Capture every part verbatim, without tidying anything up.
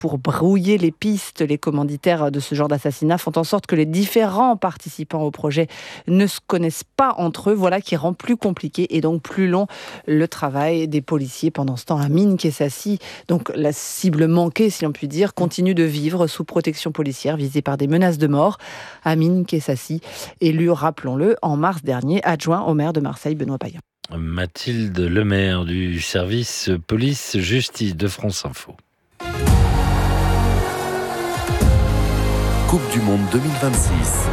pour brouiller les pistes. Les commanditaires de ce genre d'assassinat font en sorte que les différents participants au projet ne se connaissent pas entre eux. Voilà qui rend plus compliqué et donc plus long le travail des policiers. Pendant ce temps, Amine Kessassi, donc la cible manquée, si l'on peut dire, continue de vivre sous protection policière, visée par des menaces de mort. Amine Kessassi, élu, rappelons-le, en mars dernier, adjoint au maire de Marseille, Benoît Payan. Mathilde Lemaire du service police-justice de France Info. Coupe du Monde deux mille vingt-six.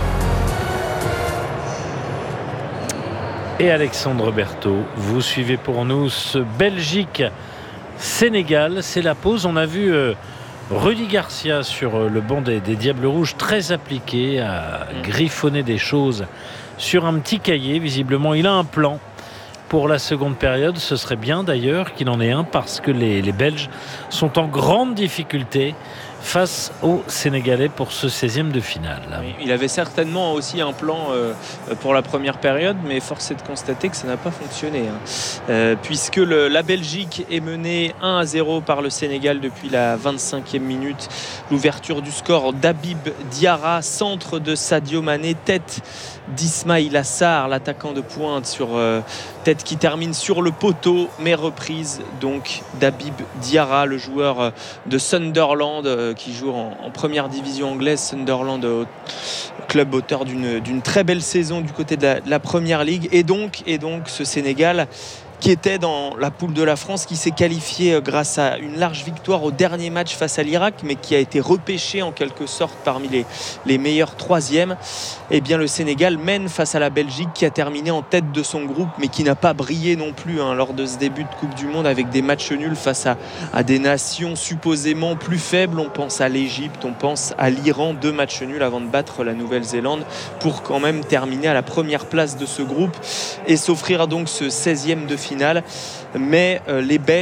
Et Alexandre Berthaud, vous suivez pour nous ce Belgique-Sénégal. C'est la pause. On a vu euh, Rudy Garcia sur euh, le banc des, des Diables Rouges, très appliqué à griffonner des choses sur un petit cahier. Visiblement, il a un plan pour la seconde période. Ce serait bien d'ailleurs qu'il en ait un parce que les, les Belges sont en grande difficulté face aux Sénégalais pour ce seizième de finale. Oui, il avait certainement aussi un plan euh, pour la première période, mais force est de constater que ça n'a pas fonctionné. Hein. Euh, puisque le, la Belgique est menée un à zéro par le Sénégal depuis la vingt-cinquième minute. L'ouverture du score d'Habib Diarra, centre de Sadio Mané, tête d'Ismaïla Sarr, l'attaquant de pointe, sur euh, tête qui termine sur le poteau, mais reprise donc d'Habib Diarra, le joueur euh, de Sunderland, euh, qui joue en, en première division anglaise. Sunderland, euh, club auteur d'une, d'une très belle saison du côté de la, de la première ligue. Et donc, et donc ce Sénégal qui était dans la poule de la France, qui s'est qualifié grâce à une large victoire au dernier match face à l'Irak, mais qui a été repêché en quelque sorte parmi les, les meilleurs troisièmes. Eh bien, le Sénégal mène face à la Belgique, qui a terminé en tête de son groupe, mais qui n'a pas brillé non plus hein, lors de ce début de Coupe du Monde, avec des matchs nuls face à, à des nations supposément plus faibles. On pense à l'Égypte, on pense à l'Iran, deux matchs nuls avant de battre la Nouvelle-Zélande, pour quand même terminer à la première place de ce groupe et s'offrir donc ce seizième de finale. Mais euh, les Belges